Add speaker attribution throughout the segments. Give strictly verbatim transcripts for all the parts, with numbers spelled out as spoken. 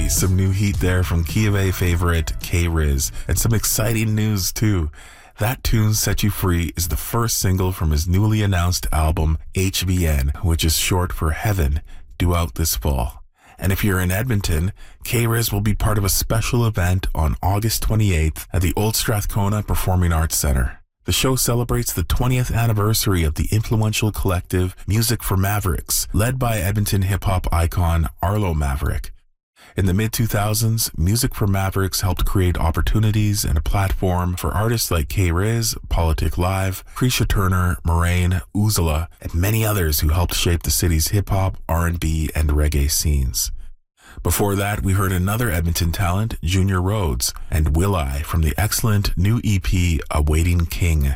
Speaker 1: some new heat there from Key of A favorite K-Riz, and some exciting news too. That Tune Set You Free is the first single from his newly announced album H V N, which is short for Heaven, due out this fall. And if you're in Edmonton, K-Riz will be part of a special event on August twenty-eighth at the Old Strathcona Performing Arts Centre. The show celebrates the twentieth anniversary of the influential collective Music for Mavericks, led by Edmonton hip-hop icon Arlo Maverick. In the mid two thousands, Music for Mavericks helped create opportunities and a platform for artists like K-Riz, Politic Live, Krisha Turner, Moraine, Uzala, and many others who helped shape the city's hip-hop, R and B, and reggae scenes. Before that, we heard another Edmonton talent, Junior Rhodes, and Will I from the excellent new E P, Awaiting King.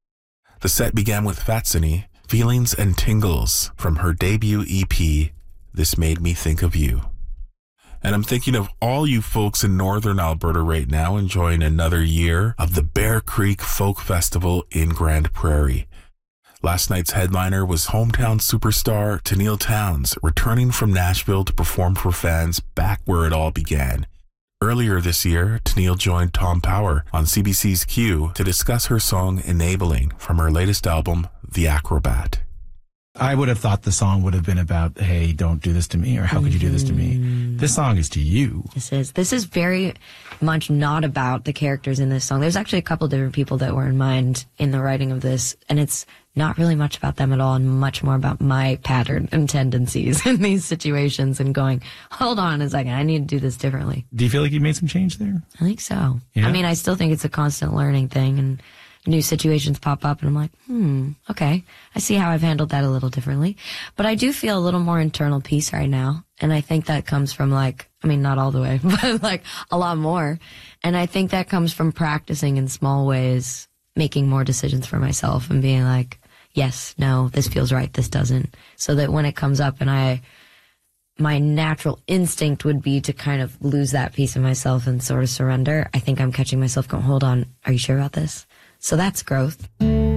Speaker 1: The set began with Fatsini, Feelings and Tingles, from her debut E P, This Made Me Think of You. And I'm thinking of all you folks in northern Alberta right now enjoying another year of the Bear Creek Folk Festival in Grand Prairie. Last night's headliner was hometown superstar Tenille Townes, returning from Nashville to perform for fans back where it all began. Earlier this year, Tenille joined Tom Power on C B C's Q to discuss her song Enabling from her latest album, The Acrobat.
Speaker 2: I would have thought the song would have been about, hey, don't do this to me, or how could you do this to me? This song is to you.
Speaker 3: This is this is very much not about the characters in this song. There's actually a couple different people that were in mind in the writing of this, and it's not really much about them at all, and much more about my pattern and tendencies in these situations and going, hold on a second, I need to do this differently.
Speaker 2: Do you feel like you made some change there?
Speaker 3: I think so.
Speaker 2: Yeah?
Speaker 3: I mean, I still think it's a constant learning thing, and new situations pop up and I'm like, hmm, okay, I see how I've handled that a little differently. But I do feel a little more internal peace right now. And I think that comes from like, I mean, not all the way, but like a lot more. And I think that comes from practicing in small ways, making more decisions for myself and being like, yes, no, this feels right, this doesn't. So that when it comes up and I, my natural instinct would be to kind of lose that piece of myself and sort of surrender. I think I'm catching myself going, hold on, are you sure about this? So that's growth.